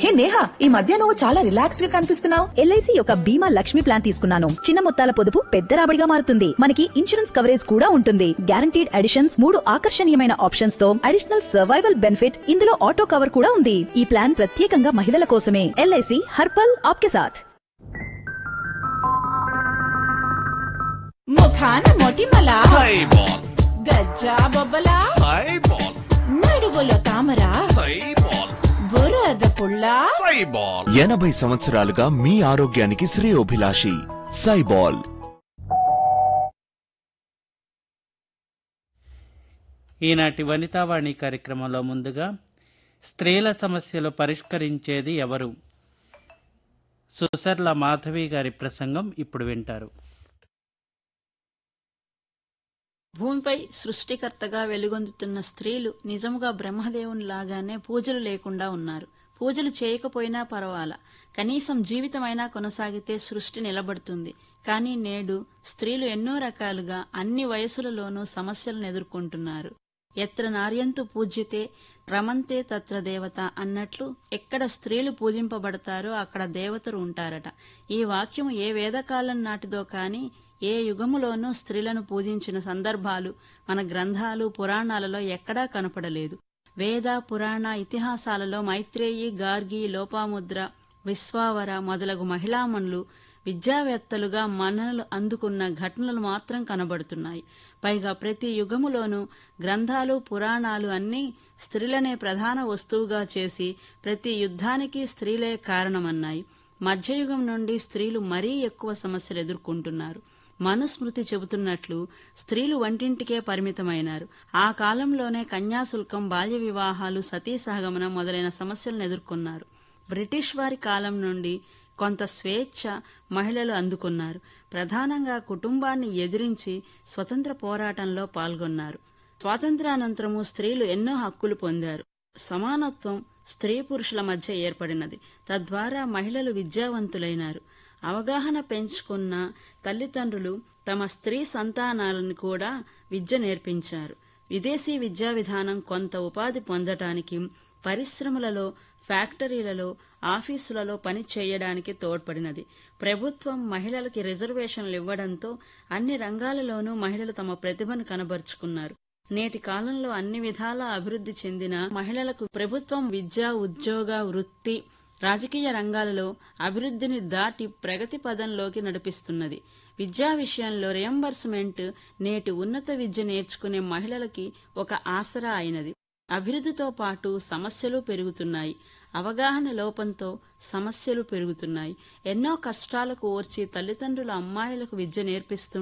హే నేహా, ఈ మధ్య నువ్వు చాలా రిలాక్స్డ్ గా కనిపిస్తున్నావు. ఎల్ఐసి యొక్క బీమా లక్ష్మి ప్లాన్ తీసుకున్నాను. చిన్న మొత్తాల పొదుపు పెద్ద రాబడిగా మారుతుంది. మనకి ఇన్సూరెన్స్ కవరేజ్ కూడా ఉంటుంది. గ్యారంటీడ్ అడిషన్స్, 3 ఆకర్షణీయమైన ఆప్షన్స్ తో అడిషనల్ సర్వైవల్ బెనిఫిట్, ఇందులో ఆటో కవర్ కూడా ఉంది. ఈ ప్లాన్ ప్రత్యేకంగా మహిళల కోసమే. ఎల్ఐసి హర్పల్ ఆప్కే సాథ్. ముఖాన మొటిమల సైబాల్, గజ్జా బొబ్బల సైబాల్, నడువులో తామర సైబాల్, బురద పుల్ల సైబాల్. 80 సంవత్సరాలుగా మీ ఆరోగ్యానికి శ్రేయోభిలాషి సైబాల్. ఈనాటి వనితావాణి కార్యక్రమంలో ముందుగా స్త్రీల సమస్యలు పరిష్కరించేది ఎవరు, సుసర్ల మాధవి గారి ప్రసంగం ఇప్పుడు వింటారు. భూమిపై సృష్టికర్తగా వెలుగొందుతున్న స్త్రీలు నిజముగా బ్రహ్మదేవునిలాగానే పూజలు లేకుండా ఉన్నారు. పూజలు చేయకపోయినా పర్వాలా, కనీసం జీవితమైనా కొనసాగితే సృష్టి నిలబడుతుంది. కానీ నేడు స్త్రీలు ఎన్నో రకాలుగా అన్ని వయసులలోనూ సమస్యలను ఎదుర్కొంటున్నారు. ఎత్ర నార్యంతు పూజ్యతే రమంతే తత్ర దేవత అన్నట్లు ఎక్కడ స్త్రీలు పూజింపబడతారో అక్కడ దేవతలు ఉంటారట. ఈ వాక్యం ఏ వేదకాలం నాటిదో కాని ఏ యుగములోనూ స్త్రీలను పూజించిన సందర్భాలు మన గ్రంథాలు పురాణాలలో ఎక్కడా కనపడలేదు. వేద పురాణ ఇతిహాసాలలో మైత్రేయి, గార్గి, లోపాముద్ర, విశ్వావర మొదలగు మహిళామణులు విద్యావేత్తలుగా మన్ననలు అందుకున్న ఘటనలు మాత్రం కనబడుతున్నాయి. పైగా ప్రతి యుగములోనూ గ్రంథాలు పురాణాలు అన్నీ స్త్రీలనే ప్రధాన వస్తువుగా చేసి ప్రతి యుద్ధానికి స్త్రీలే కారణమన్నాయి. మధ్యయుగం నుండి స్త్రీలు మరీ ఎక్కువ సమస్యలు ఎదుర్కొంటున్నారు. మనుస్మృతి చెబుతున్నట్లు స్త్రీలు వంటింటికే పరిమితమైనారు. ఆ కాలంలోనే కన్యాశుల్కం, బాల్య వివాహాలు, సతీ సహగమనం మొదలైన సమస్యలను ఎదుర్కొన్నారు. బ్రిటిష్ వారి కాలం నుండి కొంత స్వేచ్ఛ మహిళలు అందుకున్నారు. ప్రధానంగా కుటుంబాన్ని ఎదిరించి స్వతంత్ర పోరాటంలో పాల్గొన్నారు. స్వాతంత్ర్యానంతరము స్త్రీలు ఎన్నో హక్కులు పొందారు. సమానత్వం స్త్రీ పురుషుల మధ్య ఏర్పడినది. తద్వారా మహిళలు విద్యావంతులైనారు. అవగాహన పెంచుకున్న తల్లిదండ్రులు తమ స్త్రీ సంతానాలను కూడా విద్య నేర్పించారు. విదేశీ విద్యా విధానం కొంత ఉపాధి పొందటానికి, పరిశ్రమలలో, ఫ్యాక్టరీలలో, ఆఫీసులలో పని చేయడానికి తోడ్పడినది. ప్రభుత్వం మహిళలకి రిజర్వేషన్లు ఇవ్వడంతో అన్ని రంగాలలోనూ మహిళలు తమ ప్రతిభను కనబరుచుకున్నారు. నేటి కాలంలో అన్ని విధాలా అభివృద్ధి చెందిన మహిళలకు ప్రభుత్వం విద్య, ఉద్యోగ, వృత్తి, రాజకీయ రంగాలలో అభివృద్ధిని దాటి ప్రగతి పదంలోకి నడిపిస్తున్నది. విద్యా విషయంలో రియంబర్స్మెంట్ నేటి ఉన్నత విద్య నేర్చుకునే మహిళలకి ఒక ఆసరా అయినది. అభివృద్ధితో పాటు సమస్యలు పెరుగుతున్నాయి. అవగాహన లోపంతో సమస్యలు పెరుగుతున్నాయి. ఎన్నో కష్టాలకు ఓర్చి తల్లిదండ్రుల అమ్మాయిలకు విద్య నేర్పిస్తూ